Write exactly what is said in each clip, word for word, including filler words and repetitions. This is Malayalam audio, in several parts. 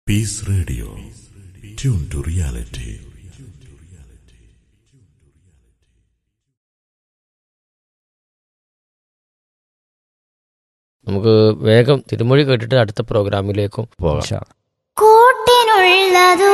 Piece radio, tune to reality. നമുക്ക് വേഗം തിരുമൊഴി കേട്ടിട്ട് അടുത്ത പ്രോഗ്രാമിലേക്കും പോകാം. കൂട്ടിനുള്ളതോ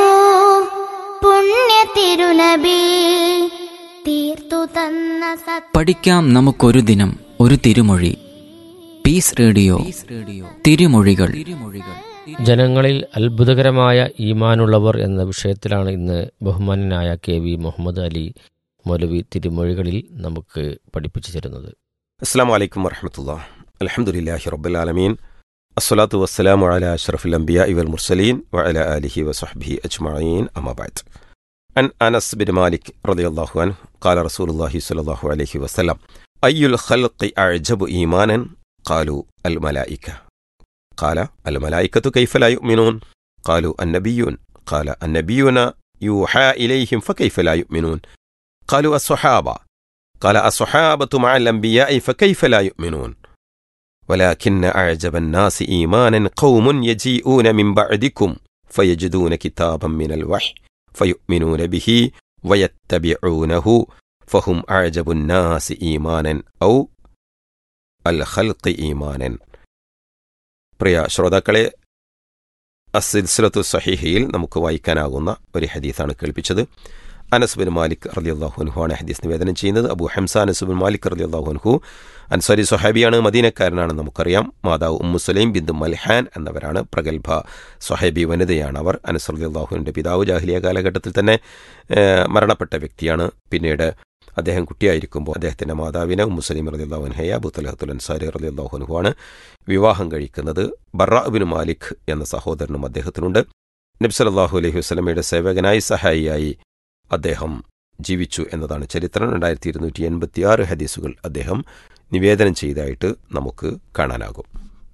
പുണ്യ തിരുനബി തീർത്തു തന്ന സത് പഠിക്കാം നമുക്കൊരു ദിനം ഒരു തിരുമൊഴി. പീസ് റേഡിയോ തിരുമൊഴികൾ. ജനങ്ങളിൽ അത്ഭുതകരമായ ഈമാനുള്ളവർ എന്ന വിഷയത്തിലാണ് ഇന്ന് ബഹുമാന്യനായ കെ വി മുഹമ്മദ് അലി മൗലവി തിരുമൊഴികളിൽ നമുക്ക് പഠിപ്പിച്ചു തരുന്നത്. അസ്സലാമു അലൈക്കും വറഹ്മത്തുള്ളാഹി. അൽഹംദുലില്ലാഹി റബ്ബിൽ ആലമീൻ. അസ്സലാത്തു വസ്സലാമു അലാ അഷ്റഫിൽ അംബിയാഇ വൽ മുർസലീൻ വഅലാ ആലിഹി വസഹ്ബിഹി അജ്മഈൻ. അമ്മാ ബഅദ്. അൻ അനസ് ബിൻ മാലിക് റളിയല്ലാഹു അൻഹു ഖാല റസൂലുള്ളാഹി സ്വല്ലല്ലാഹു അലൈഹി വസല്ലം അയ്യുൽ ഖൽഖി അഅ്ജബു ഈമാനൻ ഖാലു അൽ മലായിക. ഖാല അൽ മലായികതു കൈഫ ലാ യുഅ്മിനൂൻ ഖാലു അന്നബിയ്യൂൻ ഖാല അന്നബിയ്യൂന യൂഹാ ഇലൈഹിം ഫകൈഫ ലാ യുഅ്മിനൂൻ ഖാലു അസ്സഹാബ ഖാല അസ്സഹാബതു മഅൽ അംബിയാഇ ഫകൈഫ ലാ യുഅ്മിനൂൻ വലാകിന്ന അഅ്ജബൻ നാസി ഈമാനൻ ഖൗമുൻ യജീഊന മിൻ ബഅദികും ഫയജിദൂന കിതാബൻ മിനൽ വഹ്യ് ഫയുഅ്മിനൂന ബിഹി വയത്തബിഊനഹു ഫഹും അഅ്ജബുൻ നാസി ഈമാനൻ ഔ അൽ ഖൽഖി ഈമാനൻ. പ്രിയ ശ്രോതാക്കളെ, അസ്സിൽസിലത്തു സഹീഹയിൽ നമുക്ക് വായിക്കാനാകുന്ന ഒരു ഹദീസാണ് കേൾപ്പിച്ചത്. അനസ് ബിൻ മാലിക് റളിയല്ലാഹു അൻഹു ആണ് ഹദീസ് നിവേദനം ചെയ്യുന്നത്. അബൂ ഹംസ അനസ് ബിൻ മാലിക് റളിയല്ലാഹു അൻഹു അൻസാരി സ്വഹാബിയാണ്, മദീനക്കാരനാണ്. നമുക്കറിയാം, മാതാവ് ഉമ്മു സുലൈം ബിന്ത് മൽഹാൻ എന്നവരാണ്. പ്രഗത്ഭ സ്വഹാബി വനിതയാണ് അവർ. അനസ് റളിയല്ലാഹുവിൻ്റെ പിതാവ് ജാഹിലിയ കാലഘട്ടത്തിൽ തന്നെ മരണപ്പെട്ട വ്യക്തിയാണ്. പിന്നീട് അദ്ദേഹം കുട്ടിയായിരിക്കുമ്പോൾ അദ്ദേഹത്തിൻ്റെ മാതാവിനെ ഉമ്മു സുലൈം റളിയല്ലാഹു അൻഹയെ അബൂ തൽഹത്തുൽ അൻസാരി റളിയല്ലാഹു അൻഹു ആണ് വിവാഹം കഴിക്കുന്നത്. ബർറ ബിൻ മാലിക് എന്ന സഹോദരനും അദ്ദേഹത്തിനുണ്ട്. നബി സല്ലല്ലാഹു അലൈഹി വസല്ലമയുടെ സേവകനായി സഹായിയായി അദ്ദേഹം ജീവിച്ചു എന്നതാണ് ചരിത്രം. രണ്ടായിരത്തി ഇരുന്നൂറ്റി എൺപത്തി ആറ് ഹദീസുകൾ അദ്ദേഹം നിവേദനം ചെയ്തതായിട്ട് നമുക്ക് കാണാനാകും.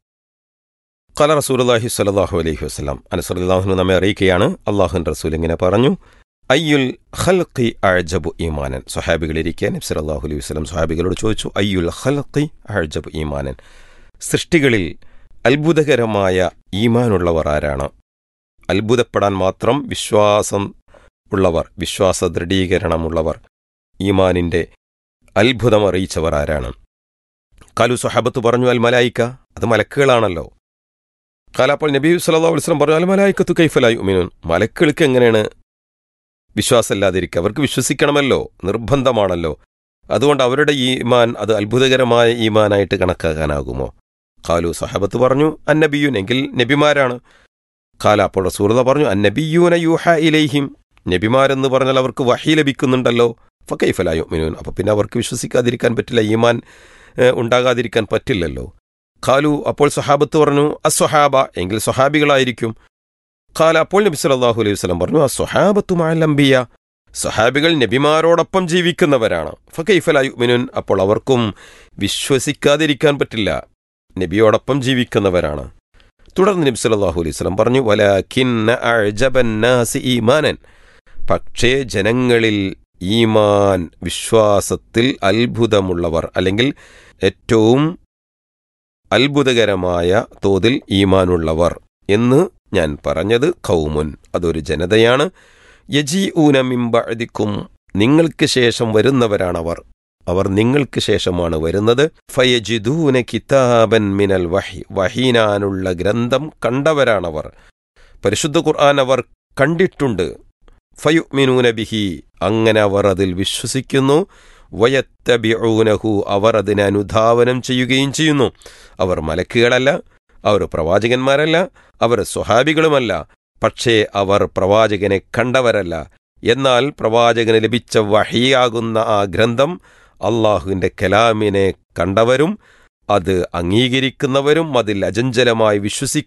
ഖാല റസൂലുള്ളാഹി സ്വല്ലല്ലാഹു അലൈഹി വസല്ലം, അനസ് റളിയല്ലാഹു അൻഹു നമ്മെ അറിയിക്കുകയാണ്, അല്ലാഹുവിൻ്റെ റസൂൽ ഇങ്ങനെ പറഞ്ഞു, അയ്യുൽ ഖൽഖി അഅ്ജബു ഈമാനൻ. സ്വഹാബികളിരിക്കെ നബി സല്ലല്ലാഹു അലൈഹി വസല്ലം സ്വഹാബികളോട് ചോദിച്ചു, അയ്യുൽ ഖൽഖി അഅ്ജബു ഈമാനൻ, സൃഷ്ടികളിൽ അത്ഭുതകരമായ ഈമാനുള്ളവർ ആരാണ്? അത്ഭുതപ്പെടാൻ മാത്രം വിശ്വാസം ഉള്ളവർ, വിശ്വാസ ദൃഢീകരണമുള്ളവർ, ഈമാനിൻ്റെ അത്ഭുതം അറിയിച്ചവർ ആരാണ്? ഖാലു, സ്വഹാബത്ത് പറഞ്ഞു, അൽ മലായിക, അത് മലക്കുകളാണല്ലോ. ഖാല, അപ്പോൾ നബി സല്ലല്ലാഹു അലൈഹി വസല്ലം പറഞ്ഞു, അൽ മലായികത്തു കൈഫ ലാ യുഅ്മിനൂൻ, മലക്കുകൾക്ക് എങ്ങനെയാണ് വിശ്വാസമില്ലാതിരിക്കുക? അവർക്ക് വിശ്വസിക്കണമല്ലോ, നിർബന്ധമാണല്ലോ. അതുകൊണ്ട് അവരുടെ ഈമാൻ അത് അത്ഭുതകരമായ ഈമാനായിട്ട് കണക്കാക്കാനാകുമോ? ഖാലു, സ്വഹാബത്ത് പറഞ്ഞു, അന്നബിയൂൻ, എങ്കിൽ നബിമാരാണ്. ഖാല, അപ്പോൾ റസൂലുള്ളാഹി പറഞ്ഞു, അന്നബിയൂന യൂഹാ ഇലൈഹിം, നബിമാരെന്ന് പറഞ്ഞാൽ അവർക്ക് വഹി ലഭിക്കുന്നുണ്ടല്ലോ. ഫകൈഫ ലാ യുഅ്മിനൂൻ, അപ്പോൾ പിന്നെ അവർക്ക് വിശ്വസിക്കാതിരിക്കാൻ പറ്റില്ല, ഈമാൻ ഉണ്ടാകാതിരിക്കാൻ പറ്റില്ലല്ലോ. ഖാലു, അപ്പോൾ സ്വഹാബത്ത് പറഞ്ഞു, അസ്വഹാബ, എങ്കിൽ സ്വഹാബികളായിരിക്കും. ഖാല, അപ്പോൾ നബി സല്ലല്ലാഹു അലൈഹി വസല്ലം പറഞ്ഞു, അസ്വഹാബത്തു മഅൽ അംബിയ, സ്വഹാബികൾ നബിമാരോടൊപ്പം ജീവിക്കുന്നവരാണ്. ഫകൈഫ ലാ യുഅ്മിനൂൻ, അപ്പോൾ അവർക്കും വിശ്വസിക്കാതിരിക്കാൻ പറ്റില്ല, നബിയോടൊപ്പം ജീവിക്കുന്നവരാണ്. തുടർന്ന് നബി സല്ലല്ലാഹു അലൈഹി വസല്ലം പറഞ്ഞു, വലാകിന്ന അഅ്ജബൻ നാസി ഈമാനൻ, പക്ഷേ ജനങ്ങളിൽ ഈമാൻ, വിശ്വാസത്തിൽ അത്ഭുതമുള്ളവർ, അല്ലെങ്കിൽ ഏറ്റവും അത്ഭുതകരമായ തോതിൽ ഈമാനുള്ളവർ എന്ന് ഞാൻ പറഞ്ഞത് ഖൗമുൻ, അതൊരു ജനതയാണ്. യജീഊന മിൻ ബഅദികും, നിങ്ങൾക്ക് ശേഷം വരുന്നവരാണവർ, അവർ നിങ്ങൾക്ക് ശേഷമാണ് വരുന്നത്. ഫയജിദൂന കിതാബൻ മിനൽ വഹി, വഹീനാനുള്ള ഗ്രന്ഥം കണ്ടവരാണവർ, പരിശുദ്ധ ഖുർആൻ അവർ കണ്ടിട്ടുണ്ട്. ഫയുഅ്മിനൂന ബിഹി, അങ്ങനെ അവർ അതിൽ വിശ്വസിക്കുന്നു. വയത്തബിഊനഹു, അവർ അതിനെ അനുധാവനം ചെയ്യുകയും ചെയ്യുന്നു. അവർ മലക്കുകളല്ല, അവർ പ്രവാചകന്മാരല്ല, അവർ സ്വഹാബികളുമല്ല, പക്ഷേ അവർ പ്രവാചകനെ കണ്ടവരല്ല. എന്നാൽ പ്രവാചകന് ലഭിച്ച വഹിയാകുന്ന ആ ഗ്രന്ഥം അള്ളാഹുവിൻ്റെ കലാമിനെ കണ്ടവരും അത് അംഗീകരിക്കുന്നവരും അതിൽ അചഞ്ചലമായി വിശ്വസി